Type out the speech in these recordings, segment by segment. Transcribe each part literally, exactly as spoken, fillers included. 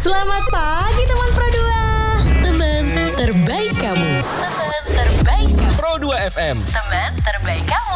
Selamat pagi teman Pro dua. Teman terbaik kamu. Teman terbaik kamu. Pro dua F M. Teman terbaik kamu.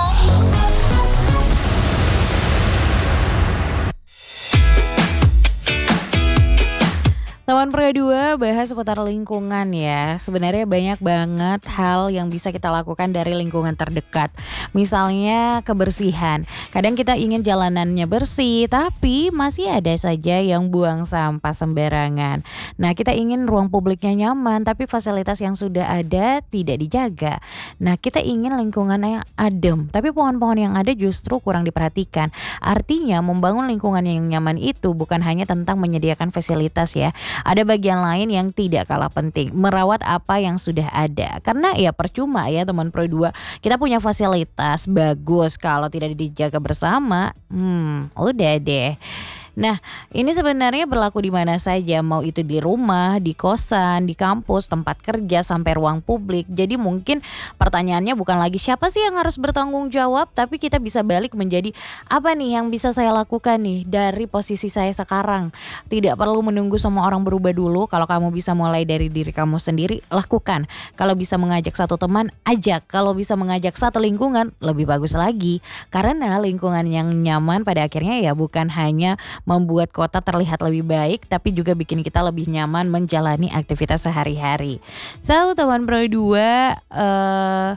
Teman Pro dua bahas seputar lingkungan ya. Sebenarnya banyak banget hal yang bisa kita lakukan dari lingkungan terdekat. Misalnya kebersihan. Kadang kita ingin jalanannya bersih, tapi masih ada saja yang buang sampah sembarangan. Nah, kita ingin ruang publiknya nyaman, tapi fasilitas yang sudah ada tidak dijaga. Nah, kita ingin lingkungan yang adem, tapi pohon-pohon yang ada justru kurang diperhatikan. Artinya membangun lingkungan yang nyaman itu bukan hanya tentang menyediakan fasilitas ya. Ada bagian lain yang tidak kalah penting, merawat apa yang sudah ada. Karena ya percuma ya teman Pro dua, kita punya fasilitas bagus kalau tidak dijaga bersama. Hmm, udah deh. Nah, ini sebenarnya berlaku di mana saja, mau itu di rumah, di kosan, di kampus, tempat kerja, sampai ruang publik. Jadi mungkin pertanyaannya bukan lagi siapa sih yang harus bertanggung jawab, tapi kita bisa balik menjadi apa nih yang bisa saya lakukan nih dari posisi saya sekarang. Tidak perlu menunggu semua orang berubah dulu. Kalau kamu bisa mulai dari diri kamu sendiri, lakukan. Kalau bisa mengajak satu teman, ajak. Kalau bisa mengajak satu lingkungan, lebih bagus lagi. Karena lingkungan yang nyaman pada akhirnya ya bukan hanya membuat kota terlihat lebih baik, tapi juga bikin kita lebih nyaman menjalani aktivitas sehari-hari. So, teman Pro dua, uh,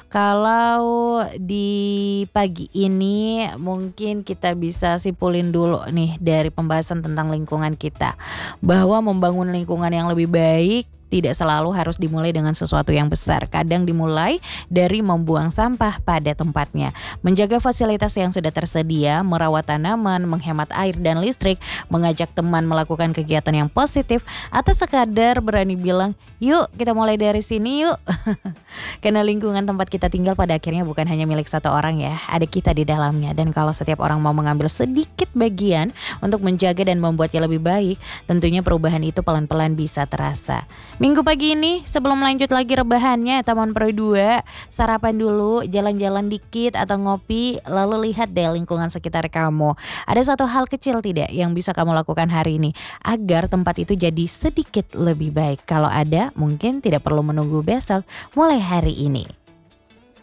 kalau di pagi ini mungkin kita bisa simpulin dulu nih dari pembahasan tentang lingkungan kita, bahwa membangun lingkungan yang lebih baik tidak selalu harus dimulai dengan sesuatu yang besar. Kadang dimulai dari membuang sampah pada tempatnya, menjaga fasilitas yang sudah tersedia, merawat tanaman, menghemat air dan listrik, mengajak teman melakukan kegiatan yang positif, atau sekadar berani bilang, yuk kita mulai dari sini yuk. Karena lingkungan tempat kita tinggal pada akhirnya bukan hanya milik satu orang ya, ada kita di dalamnya. Dan kalau setiap orang mau mengambil sedikit bagian untuk menjaga dan membuatnya lebih baik, tentunya perubahan itu pelan-pelan bisa terasa. Minggu pagi ini sebelum lanjut lagi rebahannya teman Pro dua, sarapan dulu, jalan-jalan dikit atau ngopi, lalu lihat deh lingkungan sekitar kamu. Ada satu hal kecil tidak yang bisa kamu lakukan hari ini agar tempat itu jadi sedikit lebih baik? Kalau ada, mungkin tidak perlu menunggu besok, mulai hari ini.